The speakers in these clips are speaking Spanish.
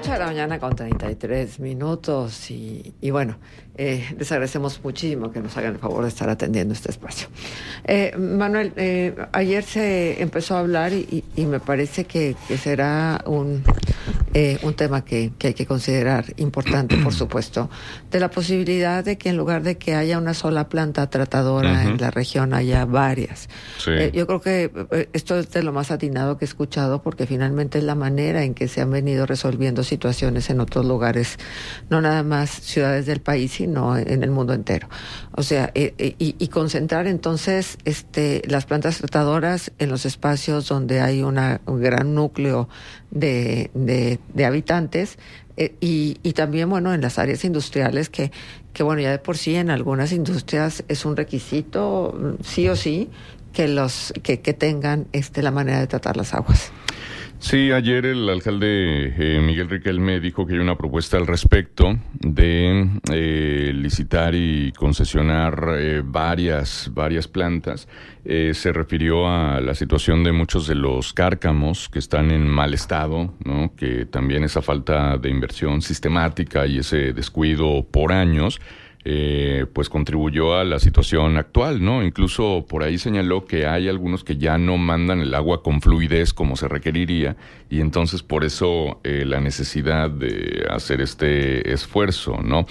8 de la mañana con 33 minutos y bueno, les agradecemos muchísimo que nos hagan el favor de estar atendiendo este espacio. Manuel, ayer se empezó a hablar y me parece que será un tema que hay que considerar importante, por supuesto, de la posibilidad de que en lugar de que haya una sola planta tratadora en la región, haya varias. Sí. Yo creo que esto es de lo más atinado que he escuchado, porque finalmente es la manera en que se han venido resolviendo situaciones en otros lugares, no nada más ciudades del país, sino en el mundo entero. O sea, y concentrar entonces las plantas tratadoras en los espacios donde hay un gran núcleo de habitantes, y también, bueno, en las áreas industriales que bueno, ya de por sí en algunas industrias es un requisito, sí o sí, que tengan la manera de tratar las aguas. Sí, ayer el alcalde Miguel Riquelme dijo que hay una propuesta al respecto de licitar y concesionar varias plantas. Se refirió a la situación de muchos de los cárcamos que están en mal estado, ¿no? Que también esa falta de inversión sistemática y ese descuido por años pues contribuyó a la situación actual, ¿no? Incluso por ahí señaló que hay algunos que ya no mandan el agua con fluidez como se requeriría, y entonces por eso la necesidad de hacer este esfuerzo, ¿no?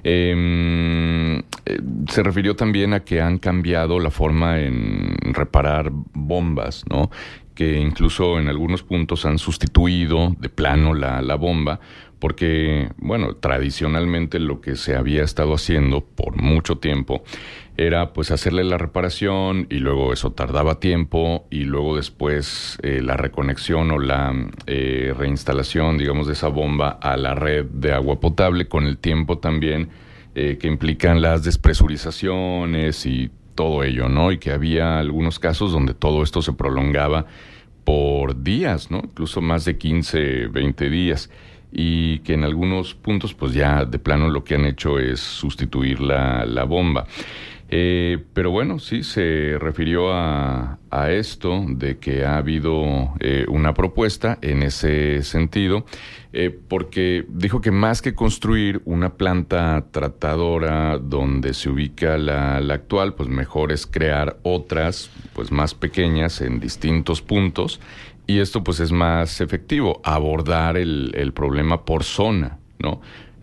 Se refirió también a que han cambiado la forma en reparar bombas, ¿no? Que incluso en algunos puntos han sustituido de plano la bomba, porque, bueno, tradicionalmente lo que se había estado haciendo por mucho tiempo era pues hacerle la reparación, y luego eso tardaba tiempo, y luego después la reconexión o la reinstalación, digamos, de esa bomba a la red de agua potable, con el tiempo también que implican las despresurizaciones y todo ello, ¿no? Y que había algunos casos donde todo esto se prolongaba por días, ¿no? Incluso más de 15, 20 días. Y que en algunos puntos pues ya de plano lo que han hecho es sustituir la bomba. Pero bueno, sí, se refirió a esto de que ha habido una propuesta en ese sentido, porque dijo que más que construir una planta tratadora donde se ubica la actual, pues mejor es crear otras pues más pequeñas en distintos puntos, y esto pues es más efectivo, abordar el problema por zona, ¿no?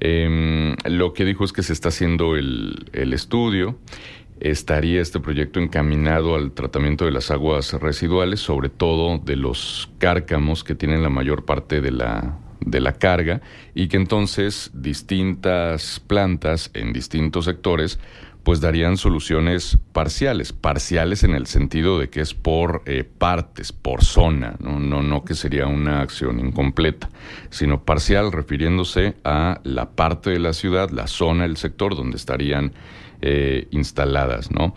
Lo que dijo es que se está haciendo el estudio. Estaría este proyecto encaminado al tratamiento de las aguas residuales, sobre todo de los cárcamos que tienen la mayor parte de la carga, y que entonces distintas plantas en distintos sectores pues darían soluciones parciales en el sentido de que es por partes, por zona, no que sería una acción incompleta, sino parcial, refiriéndose a la parte de la ciudad, la zona, el sector donde estarían instaladas, ¿no?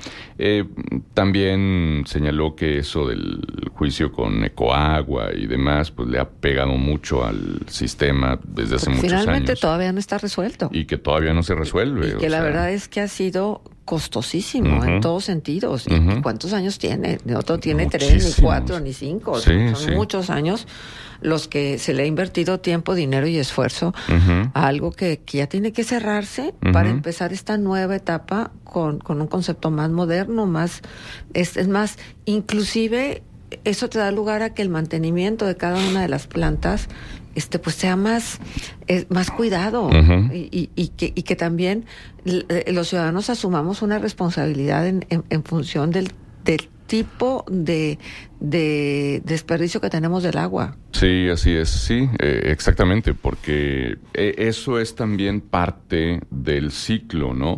También señaló que eso del juicio con Ecoagua y demás, pues le ha pegado mucho al sistema desde hace muchos años. Finalmente todavía no está resuelto. Y que todavía no se resuelve. Y que la verdad es que ha sido costosísimo en todos sentidos. ¿Y cuántos años tiene? No tiene 3, ni 4, ni 5. Son muchos años los que se le ha invertido tiempo, dinero y esfuerzo a algo que ya tiene que cerrarse para empezar esta nueva etapa con un concepto más moderno, es más, inclusive eso te da lugar a que el mantenimiento de cada una de las plantas pues sea más cuidado, y que también los ciudadanos asumamos una responsabilidad en función del tipo de desperdicio que tenemos del agua. Sí, así es, sí, exactamente, porque eso es también parte del ciclo, ¿no?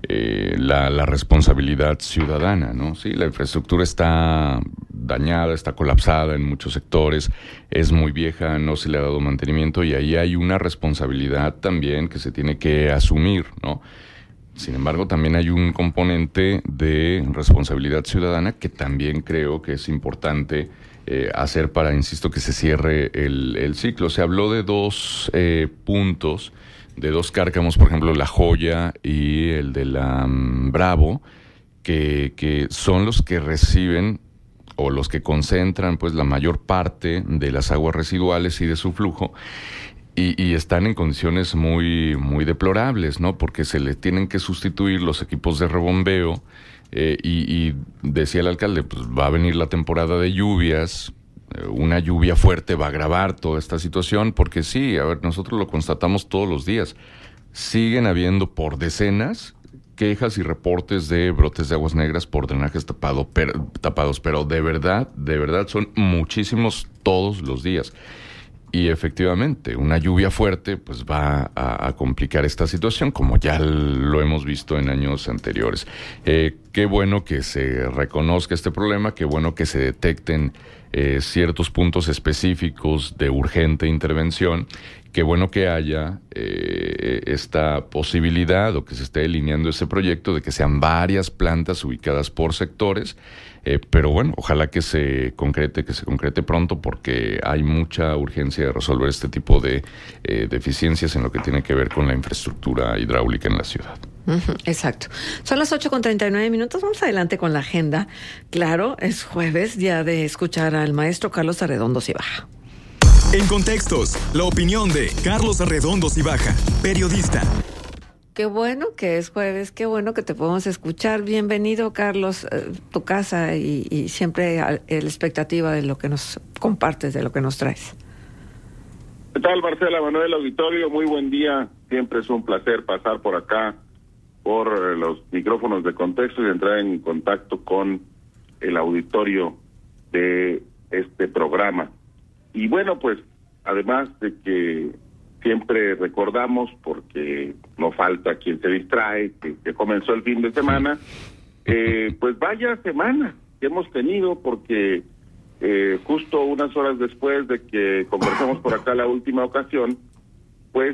La responsabilidad ciudadana, ¿no? Sí, la infraestructura está dañada, está colapsada en muchos sectores, es muy vieja, no se le ha dado mantenimiento, y ahí hay una responsabilidad también que se tiene que asumir, ¿no? Sin embargo, también hay un componente de responsabilidad ciudadana que también creo que es importante hacer para, insisto, que se cierre el ciclo. Se habló de dos puntos, de dos cárcamos, por ejemplo, La Joya y el de la Bravo, que son los que reciben o los que concentran pues la mayor parte de las aguas residuales y de su flujo. y están en condiciones muy, muy deplorables, ¿no? Porque se le tienen que sustituir los equipos de rebombeo y decía el alcalde, pues va a venir la temporada de lluvias, una lluvia fuerte va a agravar toda esta situación, porque sí, a ver, nosotros lo constatamos todos los días. Siguen habiendo por decenas quejas y reportes de brotes de aguas negras por drenajes tapados, pero de verdad son muchísimos todos los días. Y efectivamente, una lluvia fuerte pues va a complicar esta situación, como ya lo hemos visto en años anteriores. Qué bueno que se reconozca este problema, qué bueno que se detecten ciertos puntos específicos de urgente intervención, qué bueno que haya esta posibilidad o que se esté delineando ese proyecto de que sean varias plantas ubicadas por sectores. Pero bueno, ojalá que se concrete pronto, porque hay mucha urgencia de resolver este tipo de deficiencias en lo que tiene que ver con la infraestructura hidráulica en la ciudad. Exacto. Son las 8:39. Vamos adelante con la agenda. Claro, es jueves, día de escuchar al maestro Carlos Arredondo Cibaja. En Contextos, la opinión de Carlos Arredondo Cibaja, periodista. Qué bueno que es jueves, qué bueno que te podemos escuchar. Bienvenido, Carlos, tu casa y siempre la expectativa de lo que nos compartes, de lo que nos traes. ¿Qué tal, Marcela, Manuel, auditorio? Muy buen día. Siempre es un placer pasar por acá, por los micrófonos de Contextos y entrar en contacto con el auditorio de este programa. Y bueno, pues, además de que siempre recordamos, porque no falta quien se distrae, que comenzó el fin de semana, pues vaya semana que hemos tenido, porque justo unas horas después de que conversamos por acá la última ocasión, pues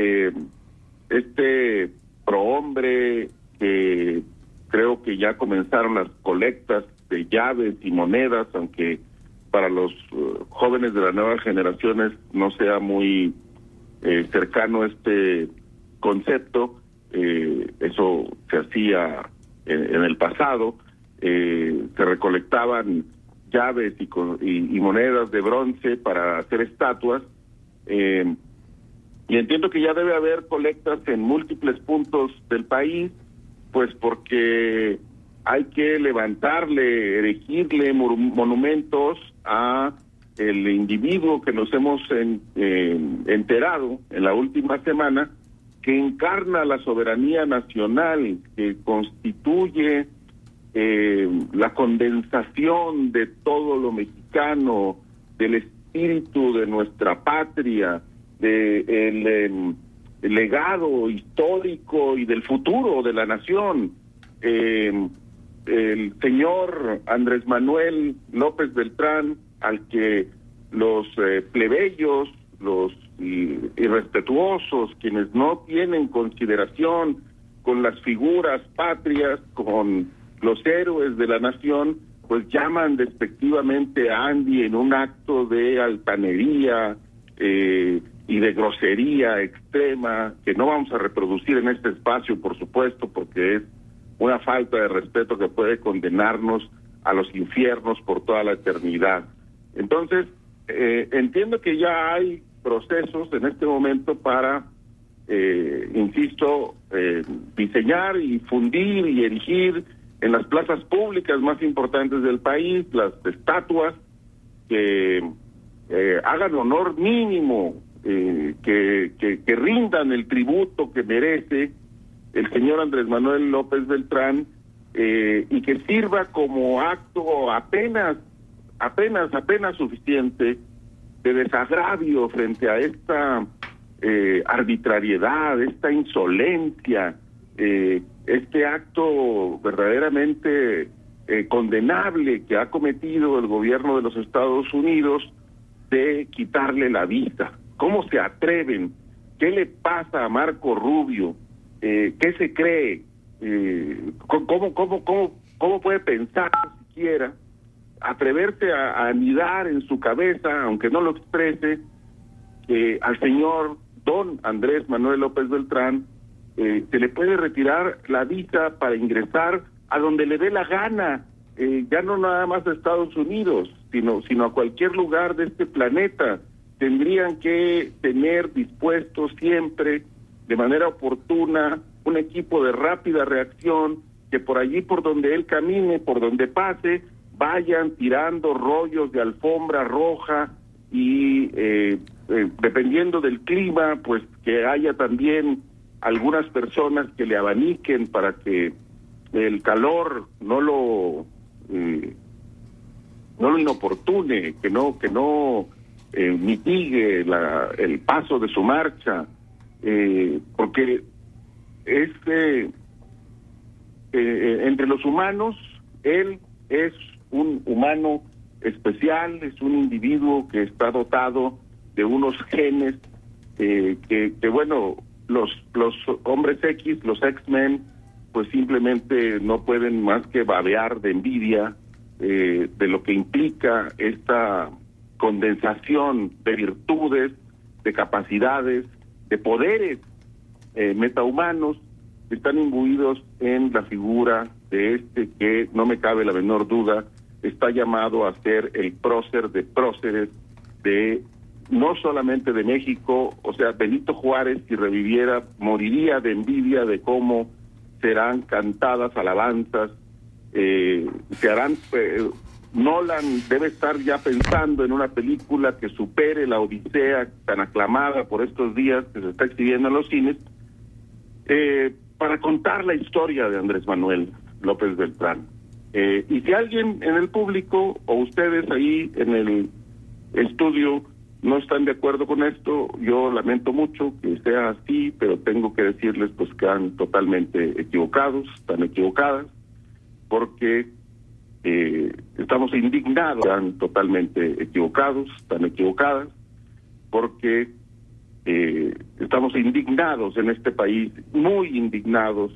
este prohombre que creo que ya comenzaron las colectas de llaves y monedas, aunque para los jóvenes de las nuevas generaciones no sea muy cercano este concepto, eso se hacía en el pasado, se recolectaban llaves y monedas de bronce para hacer estatuas, y entiendo que ya debe haber colectas en múltiples puntos del país, pues porque hay que levantarle, erigirle monumentos a el individuo que nos hemos enterado en la última semana, que encarna la soberanía nacional, que constituye la condensación de todo lo mexicano, del espíritu de nuestra patria, del legado histórico y del futuro de la nación. El señor Andrés Manuel López Beltrán, al que los plebeyos, los irrespetuosos, quienes no tienen consideración con las figuras patrias, con los héroes de la nación, pues llaman despectivamente a Andy en un acto de altanería y de grosería extrema, que no vamos a reproducir en este espacio, por supuesto, porque es una falta de respeto que puede condenarnos a los infiernos por toda la eternidad. Entonces, entiendo que ya hay procesos en este momento para, insisto, diseñar y fundir y erigir en las plazas públicas más importantes del país las estatuas que hagan honor mínimo, que rindan el tributo que merece el señor Andrés Manuel López Beltrán, y que sirva como acto apenas suficiente de desagravio frente a esta arbitrariedad, esta insolencia, este acto verdaderamente condenable que ha cometido el gobierno de los Estados Unidos de quitarle la visa. ¿Cómo se atreven? ¿Qué le pasa a Marco Rubio? ¿Qué se cree? ¿Cómo puede pensar siquiera, atreverse a anidar en su cabeza, aunque no lo exprese, al señor don Andrés Manuel López Beltrán se le puede retirar la visa para ingresar a donde le dé la gana, ya no nada más a Estados Unidos, sino a cualquier lugar de este planeta, tendrían que tener dispuestos siempre, de manera oportuna, un equipo de rápida reacción, que por allí, por donde él camine, por donde pase, vayan tirando rollos de alfombra roja y dependiendo del clima, pues que haya también algunas personas que le abaniquen para que el calor no lo inoportune, que no mitigue el paso de su marcha, porque es entre los humanos, él es un humano especial, es un individuo que está dotado de unos genes que bueno, los hombres X, los X-Men, pues simplemente no pueden más que babear de envidia de lo que implica esta condensación de virtudes, de capacidades, de poderes metahumanos que están imbuidos en la figura de este que, no me cabe la menor duda, está llamado a ser el prócer de próceres de no solamente de México. O sea, Benito Juárez, si reviviera, moriría de envidia de cómo serán cantadas alabanzas, se harán... Nolan debe estar ya pensando en una película que supere la Odisea tan aclamada por estos días que se está exhibiendo en los cines, para contar la historia de Andrés Manuel López Beltrán. Y si alguien en el público o ustedes ahí en el estudio no están de acuerdo con esto, yo lamento mucho que sea así, pero tengo que decirles pues que están totalmente equivocados, están equivocadas, porque estamos indignados, están totalmente equivocados, están equivocadas, porque estamos indignados en este país, muy indignados